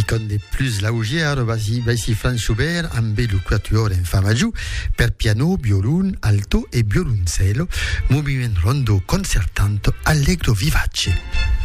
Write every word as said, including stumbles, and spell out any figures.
con de plus laugier, vasi, vasi Franz Schubert, amb lo quatuor en fa maggiù, per piano, violun, alto e violoncello, movimento rondo concertante, allegro vivace.